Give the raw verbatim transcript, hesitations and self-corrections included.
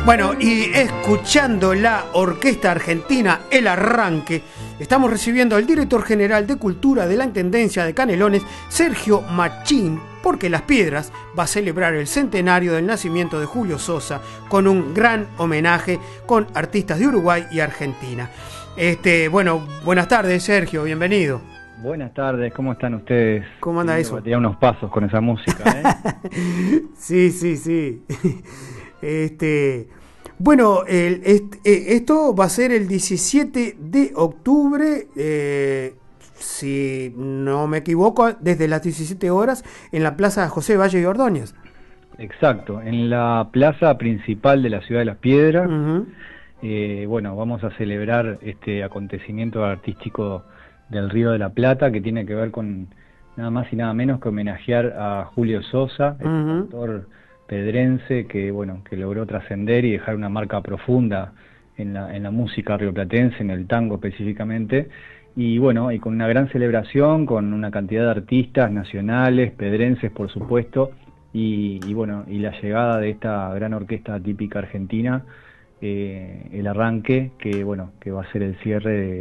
Bueno, y escuchando la Orquesta Argentina El Arranque, estamos recibiendo al director general de Cultura de la Intendencia de Canelones, Sergio Machín, porque Las Piedras va a celebrar el centenario del nacimiento de Julio Sosa con un gran homenaje con artistas de Uruguay y Argentina. Este, bueno, buenas tardes, Sergio, bienvenido. Buenas tardes, ¿cómo están ustedes? ¿Cómo anda eso? Tenía unos pasos con esa música, ¿eh? Sí, sí, sí. Este, bueno, el, este, esto va a ser el diecisiete de octubre, eh, si no me equivoco, desde las diecisiete horas en la Plaza José Valle y Ordóñez. Exacto, en la plaza principal de la ciudad de Las Piedras. Uh-huh. eh, bueno, vamos a celebrar este acontecimiento artístico del Río de la Plata, que tiene que ver con nada más y nada menos que homenajear a Julio Sosa, el Uh-huh. cantor pedrense que bueno que logró trascender y dejar una marca profunda en la, en la música rioplatense, en el tango específicamente, y bueno, y con una gran celebración, con una cantidad de artistas nacionales, pedrenses por supuesto, y, y bueno, y la llegada de esta gran orquesta típica argentina, eh, El Arranque, que bueno, que va a ser el cierre de